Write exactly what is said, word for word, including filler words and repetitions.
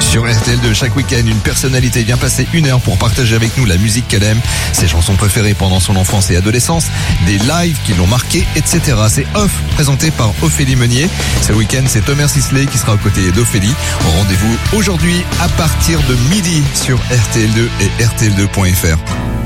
Sur R T L deux, chaque week-end, une personnalité vient passer une heure pour partager avec nous la musique qu'elle aime, ses chansons préférées pendant son enfance et adolescence, des lives qui l'ont marqué, et cetera. C'est Off, présenté par Ophélie Meunier. Ce week-end, c'est Thomas Sisley qui sera aux côtés d'Ophélie. Au rendez-vous aujourd'hui à partir de midi sur R T L deux et R T L deux point F R.